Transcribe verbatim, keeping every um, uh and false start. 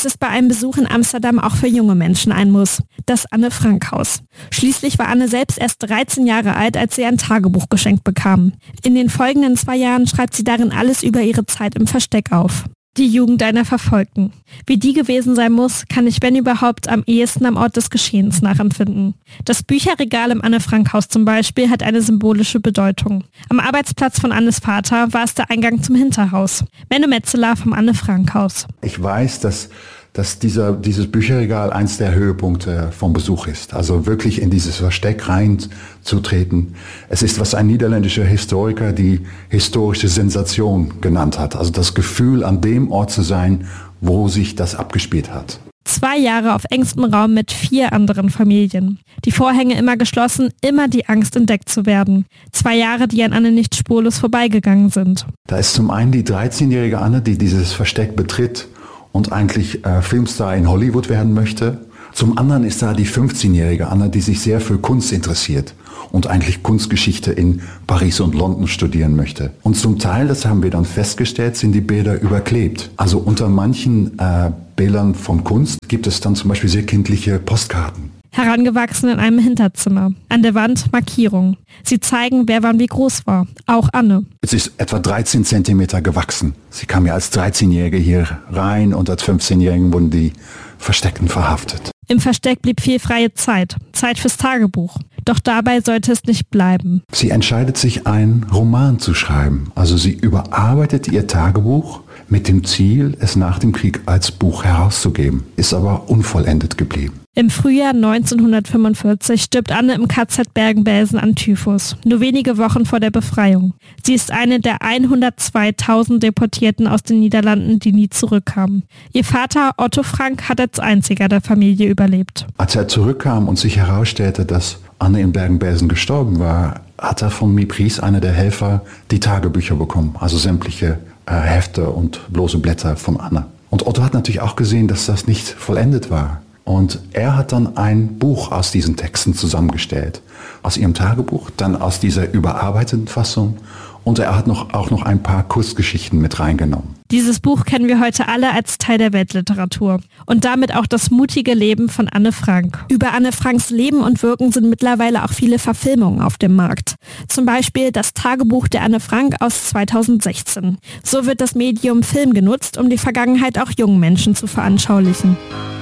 ist bei einem Besuch in Amsterdam auch für junge Menschen ein Muss. Das Anne-Frank-Haus. Schließlich war Anne selbst erst dreizehn Jahre alt, als sie ein Tagebuch geschenkt bekam. In den folgenden zwei Jahren schreibt sie darin alles über ihre Zeit im Versteck auf. Die Jugend einer Verfolgten. Wie die gewesen sein muss, kann ich, wenn überhaupt, am ehesten am Ort des Geschehens nachempfinden. Das Bücherregal im Anne-Frank-Haus zum Beispiel hat eine symbolische Bedeutung. Am Arbeitsplatz von Annes Vater war es der Eingang zum Hinterhaus. Menno Metzeler vom Anne-Frank-Haus. Ich weiß, dass dass dieser, dieses Bücherregal eins der Höhepunkte vom Besuch ist. Also wirklich in dieses Versteck reinzutreten. Es ist, was ein niederländischer Historiker die historische Sensation genannt hat. Also das Gefühl, an dem Ort zu sein, wo sich das abgespielt hat. Zwei Jahre auf engstem Raum mit vier anderen Familien. Die Vorhänge immer geschlossen, immer die Angst, entdeckt zu werden. Zwei Jahre, die an Anne nicht spurlos vorbeigegangen sind. Da ist zum einen die dreizehnjährige Anne, die dieses Versteck betritt und eigentlich äh, Filmstar in Hollywood werden möchte. Zum anderen ist da die fünfzehnjährige Anne, die sich sehr für Kunst interessiert und eigentlich Kunstgeschichte in Paris und London studieren möchte. Und zum Teil, das haben wir dann festgestellt, sind die Bilder überklebt. Also unter manchen äh, Bildern von Kunst gibt es dann zum Beispiel sehr kindliche Postkarten. Herangewachsen in einem Hinterzimmer. An der Wand Markierungen. Sie zeigen, wer wann wie groß war. Auch Anne. Es ist etwa dreizehn Zentimeter gewachsen. Sie kam ja als dreizehnjährige hier rein und als fünfzehnjährigen wurden die Versteckten verhaftet. Im Versteck blieb viel freie Zeit. Zeit fürs Tagebuch. Doch dabei sollte es nicht bleiben. Sie entscheidet sich, einen Roman zu schreiben. Also sie überarbeitet ihr Tagebuch mit dem Ziel, es nach dem Krieg als Buch herauszugeben. Ist aber unvollendet geblieben. Im Frühjahr neunzehnhundertfünfundvierzig stirbt Anne im K Z Bergen-Belsen an Typhus, nur wenige Wochen vor der Befreiung. Sie ist eine der hundertzweitausend Deportierten aus den Niederlanden, die nie zurückkamen. Ihr Vater Otto Frank hat als einziger der Familie überlebt. Als er zurückkam und sich herausstellte, dass Anne in Bergen-Belsen gestorben war, hat er von Mépris, einer der Helfer, die Tagebücher bekommen, also sämtliche äh, Hefte und bloße Blätter von Anne. Und Otto hat natürlich auch gesehen, dass das nicht vollendet war. Und er hat dann ein Buch aus diesen Texten zusammengestellt. Aus ihrem Tagebuch, dann aus dieser überarbeiteten Fassung. Und er hat noch, auch noch ein paar Kurzgeschichten mit reingenommen. Dieses Buch kennen wir heute alle als Teil der Weltliteratur. Und damit auch das mutige Leben von Anne Frank. Über Anne Franks Leben und Wirken sind mittlerweile auch viele Verfilmungen auf dem Markt. Zum Beispiel das Tagebuch der Anne Frank aus zweitausendsechzehn. So wird das Medium Film genutzt, um die Vergangenheit auch jungen Menschen zu veranschaulichen.